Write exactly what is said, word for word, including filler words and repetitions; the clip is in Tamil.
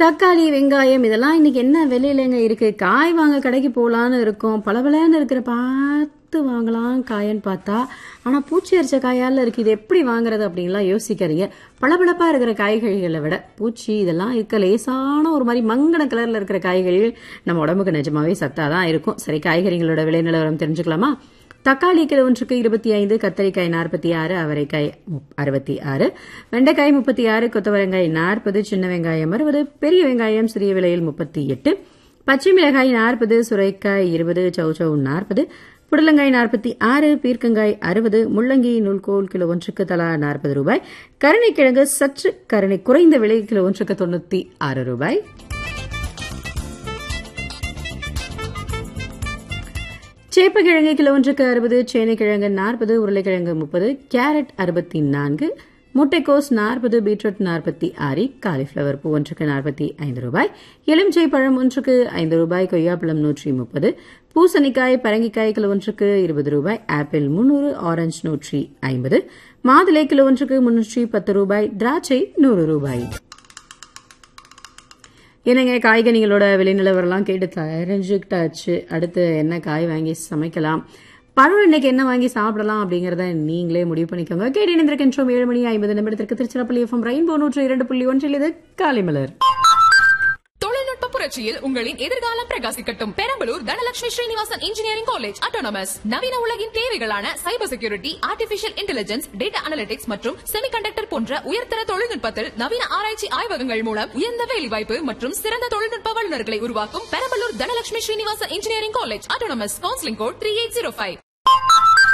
தக்காளி, வெங்காயம் இதெல்லாம் இன்னைக்கு என்ன விலையிலங்க இருக்கு? காய் வாங்க கடைக்கு போலான்னு இருக்கோம். பளபளன்னு இருக்கிற பார்த்து வாங்கலாம் காயன்னு பார்த்தா, ஆனா பூச்சி அரிச்ச காயால இருக்கு. இது எப்படி வாங்குறது அப்படின்லாம் யோசிக்காதீங்க. பளபளப்பா இருக்கிற காய்கறிகளை விட பூச்சி இதெல்லாம் இருக்க லேசான ஒரு மாதிரி மங்கன கலர்ல இருக்கிற காய்கறிகள் நம்ம உடம்புக்கு நிஜமாவே சத்தாதான் இருக்கும். சரி, காய்கறிகளோட விலை நிலவரம் தெரிஞ்சுக்கலாமா? தக்காளி கிலோ ஒன்றுக்கு இருபத்தி ஐந்து, கத்தரிக்காய் நாற்பத்தி ஆறு, அவரைக்காய் அறுபத்தி ஆறு, வெண்டைக்காய் முப்பத்தி ஆறு, கொத்தவரங்காய் நாற்பது, சின்ன வெங்காயம் அறுபது, பெரிய வெங்காயம் சிறிய விலையில் முப்பத்தி எட்டு, பச்சை மிளகாய் நாற்பது, சுரைக்காய் இருபது, சௌச்சௌ நாற்பது, புடலங்காய் நாற்பத்தி ஆறு, பீர்க்கங்காய் அறுபது, முள்ளங்கி நூல்கோல் கிலோ ஒன்றுக்கு தலா நாற்பது ரூபாய், கருணைக்கிழங்கு சற்று கருணை குறைந்த விலை கிலோ ஒன்றுக்கு தொண்ணூத்தி ஆறு ரூபாய். சேப்பக்கிழங்கு கிலோ ஒன்றுக்கு அறுபது, சேனைக்கிழங்கு நாற்பது, உருளைக்கிழங்கு முப்பது, கேரட் அறுபத்தி நான்கு, முட்டைக்கோஸ் நாற்பது, பீட்ரூட் நாற்பத்தி ஆறு, காலிஃபிளவர் பூ ஒன்றுக்கு நாற்பத்தி ஐந்து ரூபாய், எலுமிச்சை பழம் ஒன்றுக்கு ஐந்து ரூபாய், கொய்யாப்பழம் நூற்றி முப்பது, பூசணிக்காய் பரங்கிக்காய் கிலோ ஒன்றுக்கு இருபது ரூபாய், ஆப்பிள் முன்னூறு, ஆரஞ்சு நூற்றி ஐம்பது, மாதுளை கிலோ ஒன்றுக்கு முன்னூற்றி பத்து ரூபாய், திராட்சை நூறு ரூபாய். என்னங்க, காய்கறிகளோட விலை நிலவரம்லாம் கேட்டு தெரிஞ்சுக்கிட்டாச்சு. அடுத்து என்ன காய் வாங்கி சமைக்கலாம், பழம் இன்னைக்கு என்ன வாங்கி சாப்பிடலாம் அப்படிங்கறத நீங்களே முடிவு பண்ணிக்கோங்க. கேட்டு இணைந்திருக்கின்றோம் ஏழு மணி ஐம்பது நிமிடத்திற்கு திருச்சிராப்பள்ளி எஃப்எம் ரெயின்போ நூற்று இரண்டு புள்ளி ஒன்றில் இது காலைமலர். தொழில்நுட்ப புரட்சியில் உங்களின் எதிர்காலம் பிரகாசிக்கட்டும். Perambalur Dhanalakshmi Srinivasan engineering college autonomous நவீன உலகின் தேவைகளான cyber security, artificial intelligence, data analytics மற்றும் செமிகண்டக்டர் போன்ற உயர்தர தொழில்நுட்பத்தில் நவீன ஆராய்ச்சி ஆய்வகங்கள் மூலம் உயர்ந்த வேலைவாய்ப்பு மற்றும் சிறந்த தொழில்நுட்ப வல்லுநர்களை உருவாக்கும் Perambalur Dhanalakshmi Srinivasan engineering college autonomous. Counselling code three eight zero five.